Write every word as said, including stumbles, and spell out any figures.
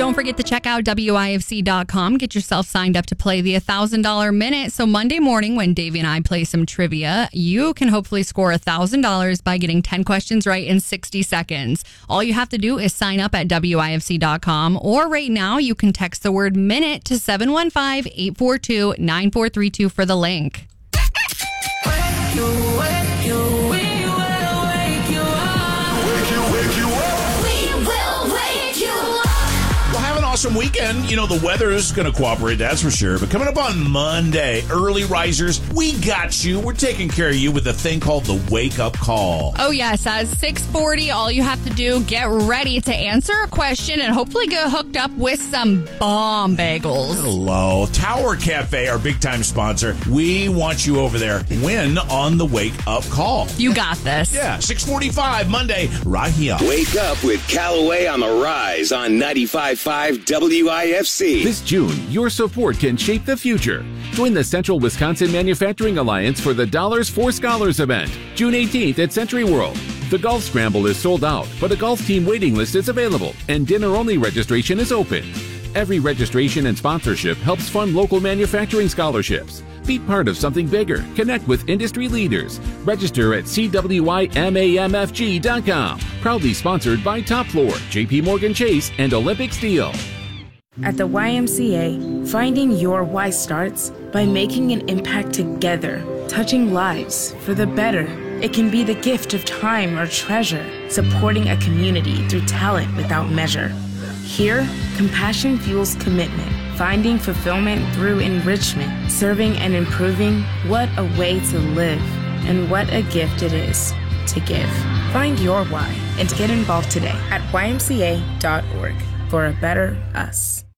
don't forget to check out W I F C dot com. Get yourself signed up to play the one thousand dollars minute. So Monday morning when Davey and I play some trivia, you can hopefully score one thousand dollars by getting ten questions right in sixty seconds. All you have to do is sign up at W I F C dot com, or right now you can text the word minute to seven one five, eight four two, nine four three two for the link. Wake you, wake you, we will wake you up. Wake you, wake you up. We will wake you up. Well, have an awesome weekend. You know, the weather is going to cooperate, that's for sure. But coming up on Monday, early risers, we got you. We're taking care of you with a thing called the Wake Up Call. Oh, yes. At six forty, all you have to do, get ready to answer a question and hopefully get hooked up with some bomb bagels. Hello. Tower Cafe, our big-time sponsor. We want you over there. Win on the Wake Up Call. You got this. Yeah, six forty-five, Monday, right here. Wake up with Callaway on the Rise on ninety-five point five W I F C. This June, your support can shape the future. Join the Central Wisconsin Manufacturing Alliance for the Dollars for Scholars event, June eighteenth at Century World. The golf scramble is sold out, but a golf team waiting list is available, and dinner-only registration is open. Every registration and sponsorship helps fund local manufacturing scholarships. Be part of something bigger. Connect with industry leaders. Register at C W I M A M F G dot com. Proudly sponsored by Top Floor, J P Morgan Chase, and Olympic Steel. At the Y M C A, finding your why starts by making an impact together, touching lives for the better. It can be the gift of time or treasure, supporting a community through talent without measure. Here, compassion fuels commitment, finding fulfillment through enrichment, serving and improving. What a way to live, and what a gift it is to give. Find your why and get involved today at Y M C A dot org for a better us.